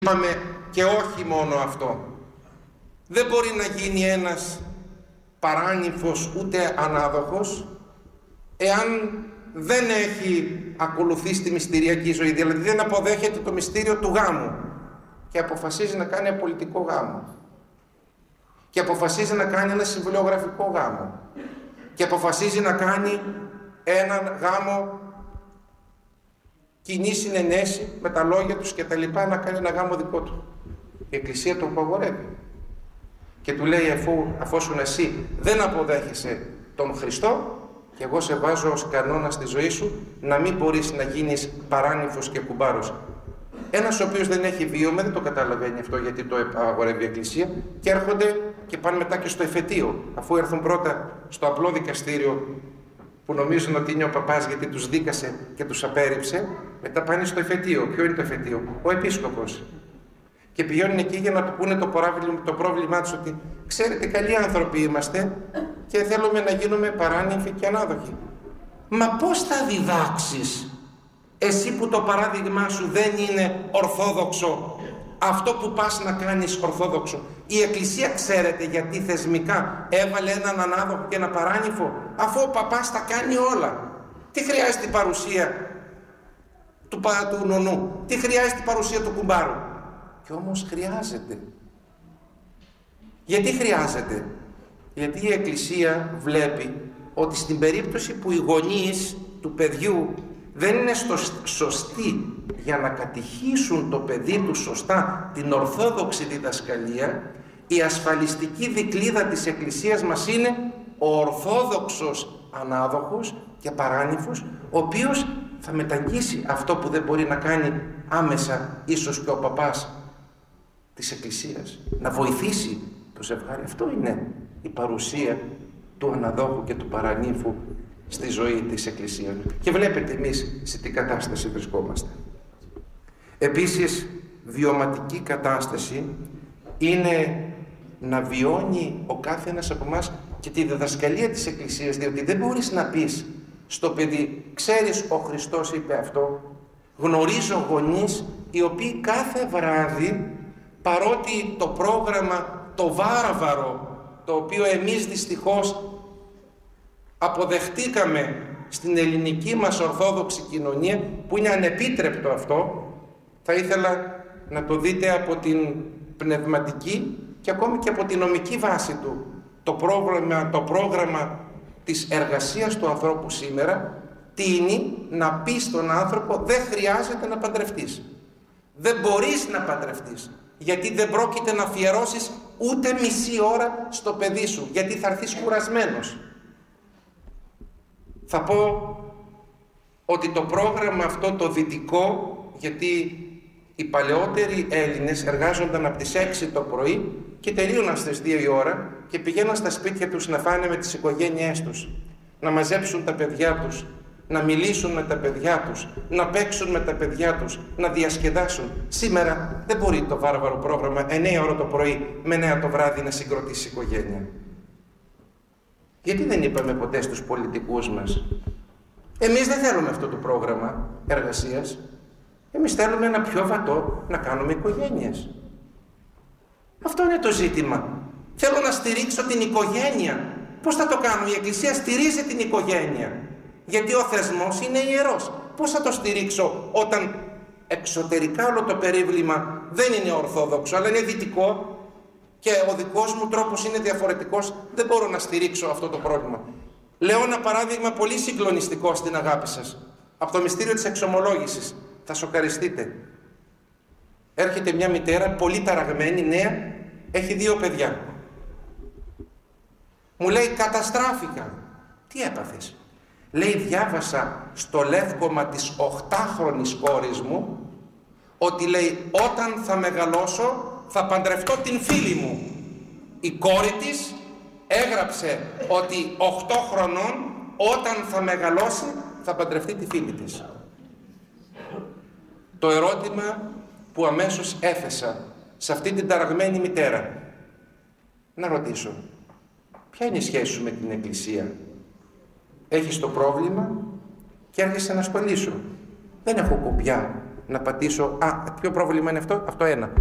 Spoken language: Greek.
Είπαμε και όχι μόνο αυτό. Δεν μπορεί να γίνει ένας παράνυμφος ούτε ανάδοχος εάν δεν έχει ακολουθήσει τη μυστηριακή ζωή, δηλαδή δεν αποδέχεται το μυστήριο του γάμου και αποφασίζει να κάνει απολυτικό γάμο και αποφασίζει να κάνει ένα συμβολιογραφικό γάμο και αποφασίζει να κάνει έναν γάμο κοινή συνενέση με τα λόγια τους και τα λοιπά, να κάνει ένα γάμο δικό του. Η Εκκλησία τον απαγορεύει και του λέει, αφόσον εσύ δεν αποδέχεσαι τον Χριστό, και εγώ σε βάζω ως κανόνα στη ζωή σου να μην μπορείς να γίνεις παράνυμφος και κουμπάρος. Ένας ο οποίος δεν έχει βίωμα δεν το καταλαβαίνει αυτό, γιατί το απαγορεύει η Εκκλησία, και έρχονται και πάνε μετά και στο εφετείο, αφού έρθουν πρώτα στο απλό δικαστήριο που νομίζουν ότι είναι ο παπάς γιατί τους δίκασε και τους απέρριψε, μετά πάνε στο εφετείο. Ποιο είναι το εφετείο? Ο επίσκοπος. Και πηγαίνουν εκεί για να του πούνε το πρόβλημά τους, ότι ξέρετε, καλοί άνθρωποι είμαστε και θέλουμε να γίνουμε παράνυμφοι και ανάδοχοι. Μα πώς θα διδάξεις εσύ που το παράδειγμά σου δεν είναι ορθόδοξο αυτό που πας να κάνεις ορθόδοξο? Η Εκκλησία, ξέρετε γιατί θεσμικά έβαλε έναν ανάδοχο και ένα παράνυμφο, αφού ο παπάς τα κάνει όλα? Τι χρειάζεται η παρουσία του νονού? Τι χρειάζεται η παρουσία του κουμπάρου? Και όμως χρειάζεται. Γιατί χρειάζεται? Γιατί η Εκκλησία βλέπει ότι στην περίπτωση που οι γονείς του παιδιού δεν είναι σωστοί για να κατηχήσουν το παιδί του σωστά την ορθόδοξη διδασκαλία, η ασφαλιστική δικλείδα της Εκκλησίας μας είναι ο ορθόδοξος ανάδοχος και παράνυμφος, ο οποίος θα μεταγγίσει αυτό που δεν μπορεί να κάνει άμεσα ίσως και ο παπάς της Εκκλησίας, να βοηθήσει το ζευγάρι. Αυτό είναι η παρουσία του αναδόχου και του παρανύμφου στη ζωή της Εκκλησίας. Και βλέπετε εμείς σε τι κατάσταση βρισκόμαστε. Επίσης, βιωματική κατάσταση είναι να βιώνει ο κάθε ένας από εμάς και τη διδασκαλία της Εκκλησίας, διότι δεν μπορείς να πεις στο παιδί, ξέρεις, ο Χριστός είπε αυτό. Γνωρίζω γονείς οι οποίοι κάθε βράδυ, παρότι το πρόγραμμα το βάρβαρο, το οποίο εμείς δυστυχώς αποδεχτήκαμε στην ελληνική μας ορθόδοξη κοινωνία, που είναι ανεπίτρεπτο αυτό, θα ήθελα να το δείτε από την πνευματική και ακόμη και από την νομική βάση του. Το πρόγραμμα της εργασίας του ανθρώπου σήμερα τείνει να πει στον άνθρωπο, δεν χρειάζεται να παντρευτείς. Δεν μπορείς να παντρευτείς, γιατί δεν πρόκειται να αφιερώσεις ούτε μισή ώρα στο παιδί σου, γιατί θα έρθεις κουρασμένος. Θα πω ότι το πρόγραμμα αυτό το δυτικό, γιατί οι παλαιότεροι Έλληνες εργάζονταν από τις 6 το πρωί και τελείωναν στις 2 η ώρα και πηγαίναν στα σπίτια τους να φάνε με τις οικογένειές τους, να μαζέψουν τα παιδιά τους, να μιλήσουν με τα παιδιά τους, να παίξουν με τα παιδιά τους, να διασκεδάσουν. Σήμερα δεν μπορεί το βάρβαρο πρόγραμμα 9 ώρα το πρωί με 9 το βράδυ να συγκροτήσει οικογένεια. Γιατί δεν είπαμε ποτέ στους πολιτικούς μας, εμείς δεν θέλουμε αυτό το πρόγραμμα εργασίας, εμείς θέλουμε ένα πιο βατό να κάνουμε οικογένειες. Αυτό είναι το ζήτημα. Θέλω να στηρίξω την οικογένεια. Πώς θα το κάνω? Η Εκκλησία στηρίζει την οικογένεια, γιατί ο θεσμός είναι ιερός. Πώς θα το στηρίξω όταν εξωτερικά όλο το περίβλημα δεν είναι ορθόδοξο, αλλά είναι δυτικό και ο δικός μου τρόπος είναι διαφορετικός? Δεν μπορώ να στηρίξω αυτό το πρόβλημα. Λέω ένα παράδειγμα πολύ συγκλονιστικό στην αγάπη σας, από το μυστήριο της εξομολόγησης. Θα σοκαριστείτε. Έρχεται μια μητέρα πολύ ταραγμένη, νέα, έχει 2 παιδιά. Μου λέει, καταστράφηκα. Τι έπαθες? Λέει, διάβασα στο λεύκομα της 8χρονης κόρης μου ότι, λέει, όταν θα μεγαλώσω θα παντρευτώ την φίλη μου. Η κόρη της έγραψε ότι 8 χρονών όταν θα μεγαλώσει θα παντρευτεί τη φίλη της. Το ερώτημα που αμέσως έθεσα σε αυτή την ταραγμένη μητέρα, να ρωτήσω, ποια είναι η σχέση σου με την Εκκλησία? Έχεις το πρόβλημα και έρχεσαι να ασχολήσου. Δεν έχω κουμπιά να πατήσω. Α, ποιο πρόβλημα είναι αυτό? Αυτό ένα.